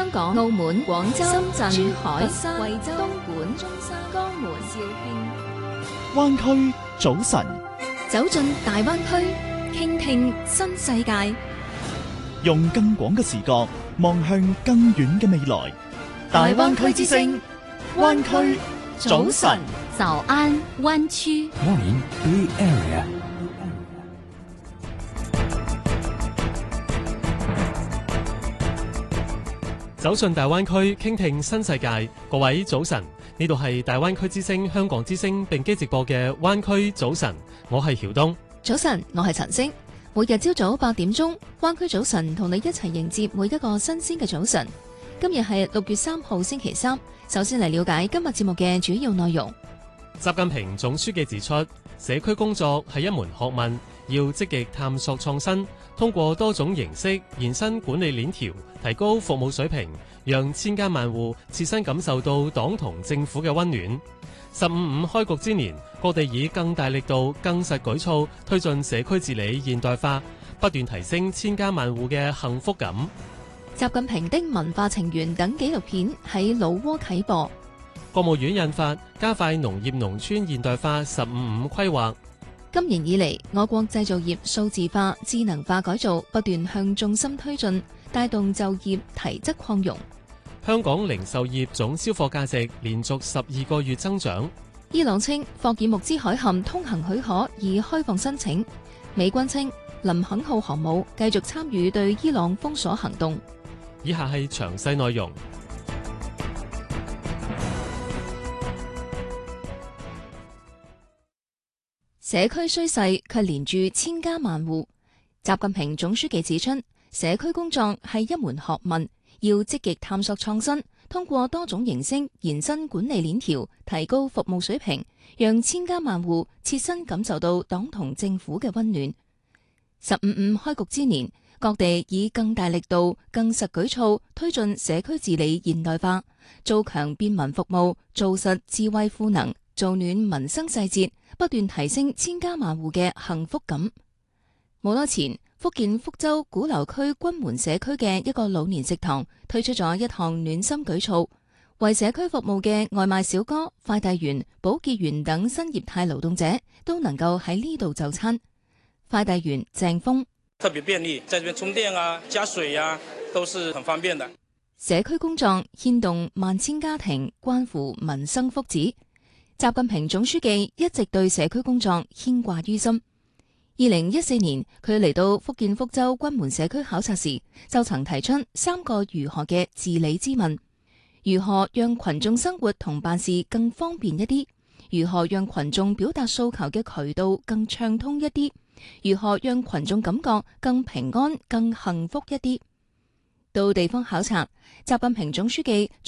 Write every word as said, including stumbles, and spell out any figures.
香港、澳門、廣州、深圳、珠海、佛山、惠州、東莞、中山、江門、肇慶。 灣區早晨， 走進大灣區，傾聽新世界， 用更廣嘅視角望向更遠嘅未來。大灣區之聲，灣區早晨， 早安灣區。 Morning Bay Area。 走進大灣區，傾聽新世界。各位早晨，呢度係大灣區之聲、香港之聲並機直播嘅灣區早晨，我係曉東。 早晨，我係陳星。每日朝早八點鐘，灣區早晨同你一齊迎接每一個新鮮嘅早晨。今日係六月三號星期三，首先嚟了解今日節目嘅主要內容。 習近平總書記指出，社區工作係一門學問，要積極探索創新，通過多種形式延伸管理鏈條，提高服務水平，讓千家萬戶切身感受到黨同政府嘅溫暖。十五五開局之年，各地以更大力度、更實舉措推進社區治理現代化，不斷提升千家萬戶嘅幸福感。 習近平的文化情緣等紀錄片喺老撾啟播。 國務院印發加快農業農村現代化十五五規劃。 今年以嚟，我國製造業數字化、智能化改造不斷向重心推進，帶動就業提質擴容。 香港零售業總銷貨價值連續十二個月增長。 伊朗稱霍爾木茲海峽通行許可已開放申請。美軍稱林肯號航母繼續參與對伊朗封鎖行動。 以下係詳細內容。 社區衰勢卻連住千家萬戶。習近平總書記指出，社區工作係一門學問，要積極探索創新，通過多種形式延伸管理鏈條，提高服務水平，讓千家萬戶切身感受到黨同政府嘅溫暖。十五五開局之年，各地以更大力度、更實舉措推進社區治理現代化，做強便民服務，做實智慧賦能，做暖民生細節，不斷提升千家萬戶嘅幸福感。冇多前，福建福州鼓樓區君門社區嘅一個老年食堂推出咗一項暖心舉措，為社區服務嘅外賣小哥、快遞員、保潔員等新業態勞動者都能夠喺呢度就餐。快遞員鄭峰： 特別便利，在這邊充電啊、加水啊，都是很方便的。 社區工作牽動萬千家庭，關乎民生福祉。習近平總書記一直對社區工作牽掛於心。二零一四年，佢嚟到福建福州君門社區考察時，就曾提出三個如何嘅治理之問：如何讓群眾生活同辦事更方便一啲？如何讓群眾表達訴求嘅渠道更暢通一啲？如何讓群眾感覺更平安、更幸福一啲？到地方考察，習近平總書記